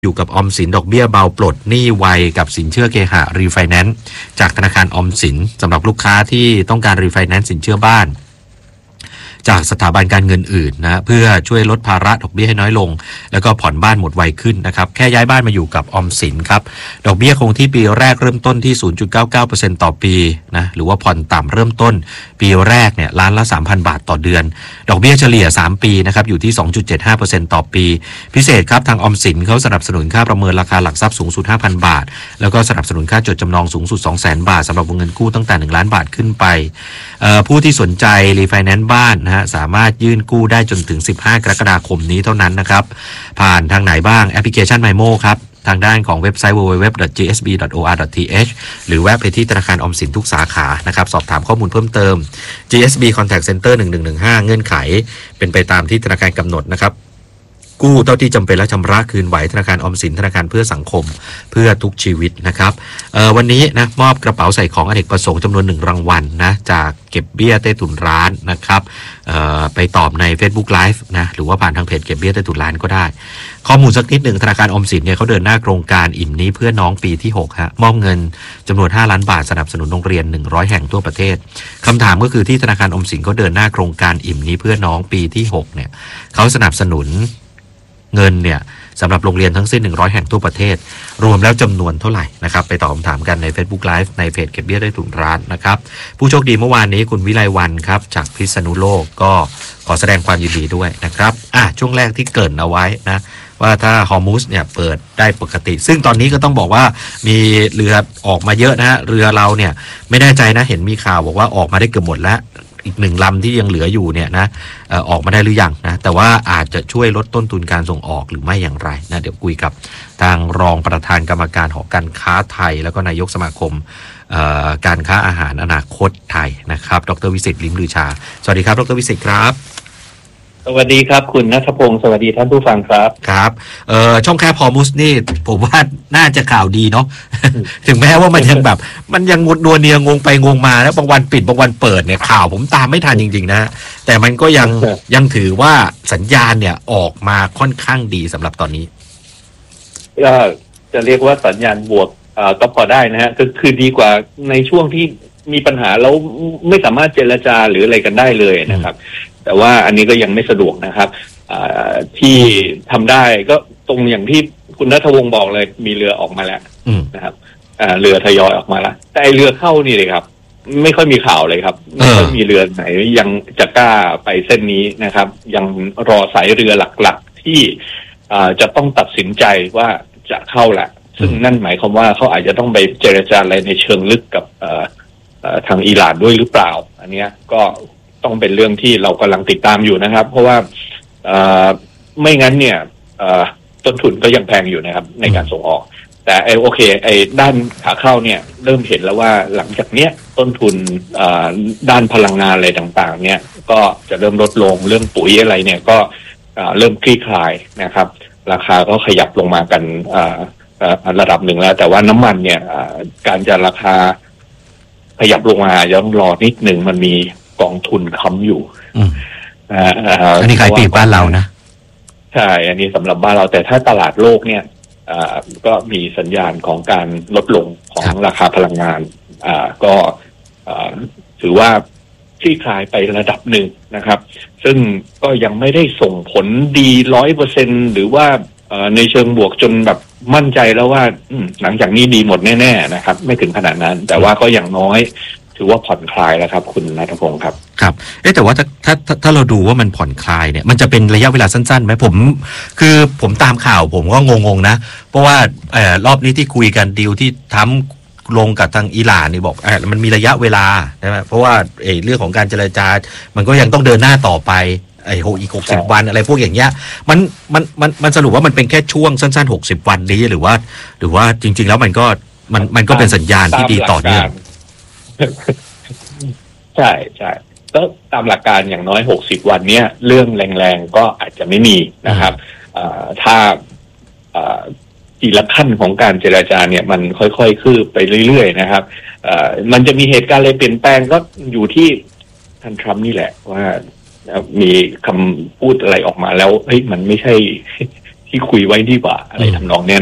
อยู่กับออมสินดอกเบี้ยเบาปลดหนี้ไวกับสินเชื่อเคหะรีไฟแนนซ์จากธนาคารออมสินสำหรับลูกค้าที่ต้องการรีไฟแนนซ์สินเชื่อบ้านจากสถาบันการเงินอื่นนะเพื่อช่วยลดภาระดอกเบี้ยให้น้อยลงแล้วก็ผ่อนบ้านหมดไวขึ้นนะครับแค่ย้ายบ้านมาอยู่กับออมสินครับดอกเบี้ยคงที่ปีแรกเริ่มต้นที่ 0.99% ต่อปีนะหรือว่าผ่อนต่ำเริ่มต้นปีแรกเนี่ยล้านละ 3,000 บาทต่อเดือนดอกเบี้ยเฉลี่ย3ปีนะครับอยู่ที่ 2.75% ต่อปีพิเศษครับทางออมสินเขาสนับสนุนค่าประเมินราคาหลักทรัพย์สูงสุด 5,000 บาทแล้วก็สนับสนุนค่าจดจำนองสูงสุด 200,000 บาทสำหรับวงเงินกู้ตั้งแต่1ล้านบาทขึ้นไปผู้ที่สนใจรีไฟแนนซ์บ้านนะฮะสามารถยื่นกู้ได้จนถึง15กรกฎาคมนี้เท่านั้นนะครับผ่านทางไหนบ้างแอปพลิเคชัน MyMo ครับทางด้านของเว็บไซต์ www.gsb.or.th หรือแวะไปที่ธนาคารออมสินทุกสาขานะครับสอบถามข้อมูลเพิ่มเติม GSB Contact Center 1115เงื่อนไขเป็นไปตามที่ธนาคารกำหนดนะครับกู้เท่าที่จำเป็นและชำระคืนไหวธนาคารออมสินธนาคารเพื่อสังคมเพื่อทุกชีวิตนะครับวันนี้นะมอบกระเป๋าใส่ของอเนกประสงค์จำนวน1รางวัลนะจากเก็บเบี้ยใต้ถุนร้านนะครับไปตอบใน Facebook Live นะหรือว่าผ่านทางเพจเก็บเบี้ยใต้ถุนร้านก็ได้ข้อมูลสักนิดหนึ่งธนาคารออมสินเนี่ยเขาเดินหน้าโครงการอิ่มนี้เพื่อน้องปีที่6ฮะมอบเงินจำนวน5ล้านบาทสนับสนุนโรงเรียน100แห่งทั่วประเทศคำถามก็คือที่ธนาคารออมสินเขาเดินหน้าโครงการอิ่มนี้เพื่อน้องปีที่6เนี่ยเขาสนับสนุนเงินเนี่ยสำหรับโรงเรียนทั้งสิ้น100แห่งทั่วประเทศรวมแล้วจำนวนเท่าไหร่นะครับไปตอบคำถามกันใน Facebook Live ในเพจเก็บเบี้ยใต้ถุนร้านนะครับผู้โชคดีเมื่อวานนี้คุณวิไลวรรณครับจากพิษณุโลกก็ขอแสดงความยินดีด้วยนะครับช่วงแรกที่เกริ่นเอาไว้นะว่าถ้าฮอร์มุสเนี่ยเปิดได้ปกติซึ่งตอนนี้ก็ต้องบอกว่ามีเรือออกมาเยอะนะเรือเราเนี่ยไม่แน่ใจนะเห็นมีข่าวบอกว่าออกมาได้เกือบหมดแล้วอีก1ลำที่ยังเหลืออยู่เนี่ยนะออกมาได้หรือยังนะแต่ว่าอาจจะช่วยลดต้นทุนการส่งออกหรือไม่อย่างไรนะเดี๋ยวคุยกับทางรองประธานกรรมการหอการค้าไทยแล้วก็นายกสมาคมการค้าอาหารอนาคตไทยนะครับดร.วิสิทธิ์ ลิ้มลือชาสวัสดีครับดร.วิสิทธิ์ครับสวัสดีครับคุณณัฐพงศ์สวัสดีท่านผู้ฟังครับครับช่องแคบฮอร์มุสนี่ผมว่าน่าจะข่าวดีเนาะ ถึงแม้ว่ามันยังแบบมันยังนัวเนียงงไปงงมาแล้วบางวันปิดบางวันเปิดเนี่ยข่าวผมตามไม่ทันจริงๆนะแต่มันก็ยังถือว่าสัญญาณเนี่ยออกมาค่อนข้างดีสำหรับตอนนี้จะเรียกว่าสัญญาณบวกก็พอได้นะฮะก็คือดีกว่าในช่วงที่มีปัญหาแล้วไม่สามารถเจรจาหรืออะไรกันได้เลยนะครับแต่ว่าอันนี้ก็ยังไม่สะดวกนะครับที่ทำได้ก็ตรงอย่างที่คุณณัฐวงศ์บอกเลยมีเรือออกมาแล้วนะครับเรือทยอยออกมาแล้วแต่เรือเข้านี่เลยครับไม่ค่อยมีข่าวเลยครับไม่ค่อยมีเรือไหนยังจะกล้าไปเส้นนี้นะครับยังรอสายเรือหลักๆที่จะต้องตัดสินใจว่าจะเข้าแหละซึ่งนั่นหมายความว่าเขาอาจจะต้องไปเจรจาอะไรในเชิงลึกกับทางอิหร่านด้วยหรือเปล่าอันนี้ก็ต้องเป็นเรื่องที่เรากำลังติดตามอยู่นะครับเพราะว่าไม่งั้นเนี่ยต้นทุนก็ยังแพงอยู่นะครับในการส่งออกแต่โอเคด้านขาเข้าเนี่ยเริ่มเห็นแล้วว่าหลังจากเนี้ยต้นทุนด้านพลังงานอะไรต่างๆเนี่ยก็จะเริ่มลดลงเรื่องปุ๋ยอะไรเนี่ยก็เริ่มคลี่คลายนะครับราคาก็ขยับลงมากันระดับหนึ่งแล้วแต่ว่าน้ำมันเนี่ยการจะราคาขยับลงมายังรอนิดหนึ่งมันมีกองทุนค้ำอยู่อันนี้ขายปีกบ้านเรานะใช่อันนี้สำหรับบ้านเราแต่ถ้าตลาดโลกเนี่ยก็มีสัญญาณของการลดลงของราคาพลังงานก็ถือว่าคลี่คลายไประดับหนึ่งนะครับซึ่งก็ยังไม่ได้ส่งผลดี 100% หรือว่าในเชิงบวกจนแบบมั่นใจแล้วว่าหลังจากนี้ดีหมดแน่ๆนะครับไม่ถึงขนาดนั้นแต่ว่าก็อย่างน้อยถือว่าผ่อนคลายแล้วครับคุณณัฐพงศ์ครับครับแต่ว่าถ้าเราดูว่ามันผ่อนคลายเนี่ยมันจะเป็นระยะเวลาสั้นๆไหมผมตามข่าวผมก็งงๆนะเพราะว่ารอบนี้ที่คุยกันดีลที่ทำลงกับทางอิหร่านนี่บอกมันมีระยะเวลาใช่ไหมเพราะว่าเรื่องของการเจรจามันก็ยังต้องเดินหน้าต่อไปอีก60วันอะไรพวกอย่างเงี้ยมันสรุปว่ามันเป็นแค่ช่วงสั้นๆ60วันนี้หรือว่าจริงๆแล้วมันก็เป็นสัญญาณที่ดีต่อเนื่องใช่ก็ตามหลักการอย่างน้อย60วันเนี้ยเรื่องแรงๆก็อาจจะไม่มีนะครับถ้าทีละขั้นของการเจรจาเนี่ยมันค่อยๆคืบไปเรื่อยๆนะครับมันจะมีเหตุการณ์อะไรเปลี่ยนแปลงก็อยู่ที่ท่านทรัมป์นี่แหละว่ามีคำพูดอะไรออกมาแล้วมันไม่ใช่ทที่คุยไว้ดีกว่าอะไรทำนองเนี้ย